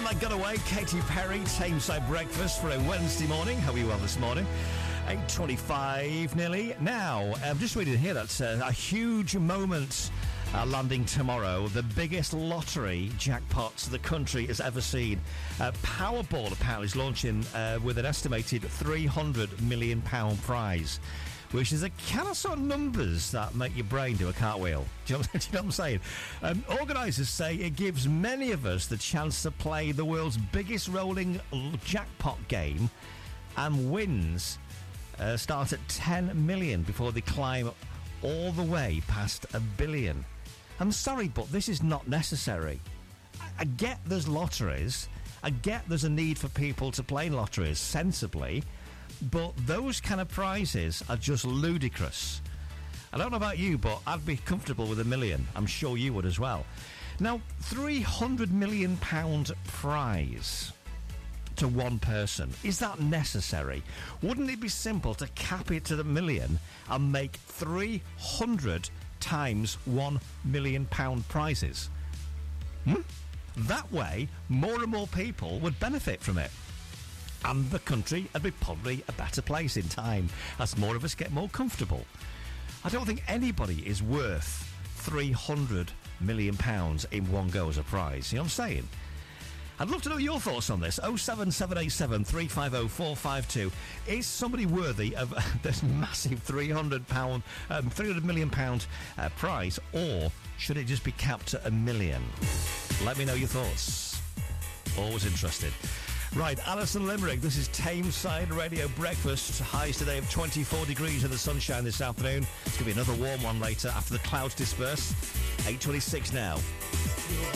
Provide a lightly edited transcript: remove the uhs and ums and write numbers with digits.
Like Got Away, Katy Perry, Tameside Breakfast for a Wednesday morning. How are you well this morning? 8:25 nearly. Now, I'm just reading here that's a huge moment landing tomorrow. The biggest lottery jackpot the country has ever seen. Powerball apparently is launching with an estimated £300 million prize, which is a kind of sort of numbers that make your brain do a cartwheel. Do you know what I'm saying? Organisers say it gives many of us the chance to play the world's biggest rolling jackpot game, and wins start at 10 million before they climb all the way past £1 billion. I'm sorry, but this is not necessary. I get there's lotteries. I get there's a need for people to play lotteries sensibly, but those kind of prizes are just ludicrous. I don't know about you, but I'd be comfortable with £1 million. I'm sure you would as well. Now, £300 million prize to one person, is that necessary? Wouldn't it be simple to cap it to the million and make 300 times £1 million prizes? That way, more and more people would benefit from it. And the country would be probably a better place in time as more of us get more comfortable. I don't think anybody is worth £300 million in one go as a prize. You know what I'm saying? I'd love to know your thoughts on this. 07787 350 452. Is somebody worthy of this massive £300 million prize, or should it just be capped at £1 million? Let me know your thoughts. Always interested. Right, Alison Limerick, this is Tameside Radio Breakfast. Highs today of 24 degrees in the sunshine this afternoon. It's going to be another warm one later after the clouds disperse. 8:26 now.